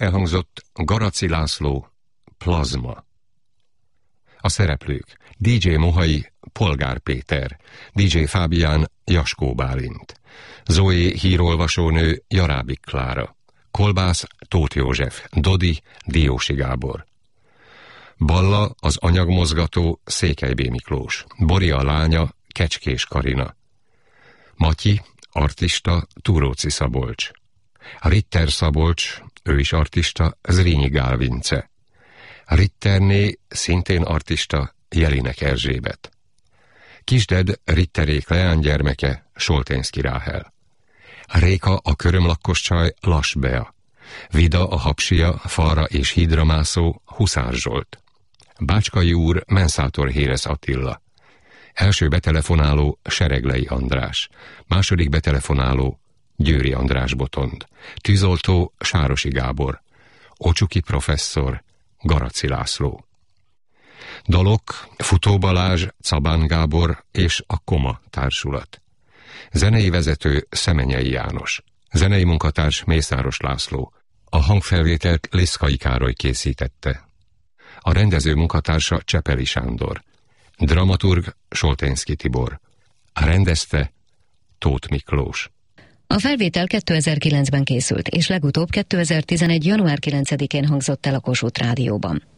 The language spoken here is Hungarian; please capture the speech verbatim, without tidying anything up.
elhangzott Garaci László, Plazma. A szereplők: dé dzsé Mohai, Polgár Péter, dé dzsé Fábián, Jaskó Bálint, Zoé hírolvasónő, Jarábik Klára, Kolbász, Tóth József, Dodi, Diósi Gábor. Balla, az anyagmozgató, Székely B. Miklós, Bori a lánya, Kecskés Karina, Matyi, artista, Túróczi Szabolcs, Ritter Szabolcs, ő is artista, Zrínyi Gál Vince, Ritterné, szintén artista, Jelinek Erzsébet, Kisded, Ritterék leánygyermeke, Solténszky Ráhel, Réka, a körömlakkos csaj, Lass Bea, Vida, a hapsia, falra és hídra mászó, Huszár Zsolt, Bácskai úr, menszátor Hérez Attila, első betelefonáló, Sereglei András, második betelefonáló, Győri András Botond, tűzoltó, Sárosi Gábor, Ocsuki professzor, Garaci László. Dalok: Futó Balázs, Cabán Gábor és a Koma társulat. Zenei vezető, Szemenyei János. Zenei munkatárs, Mészáros László. A hangfelvételt Liszkai Károly készítette. A rendező munkatársa Csepeli Sándor. Dramaturg, Solténszky Tibor. Rendezte Tóth Miklós. A felvétel kétezer-kilencben készült, és legutóbb kétezer-tizenegy. január kilencedikén hangzott el a Kossuth Rádióban.